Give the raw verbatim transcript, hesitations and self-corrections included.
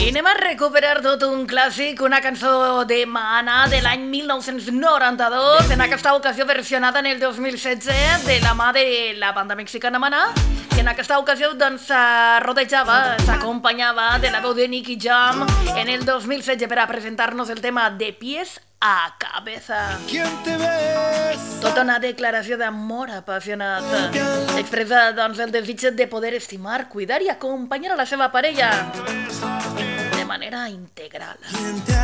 I anem a recuperar tot un clàssic, una cançó de Maná de l'any mil nou-cents noranta-dos, en aquesta ocasió versionada en el dos mil setze de la mà de la banda mexicana Maná, que en aquesta ocasió doncs rodejava, s'acompanyava de la veu de Nicky Jam en el dos mil setze per a presentar-nos el tema De pies a cabeza. Tota una declaració d'amor apassionat. Expressa doncs el desig de poder estimar, cuidar i acompanyar a la seva parella de manera integral.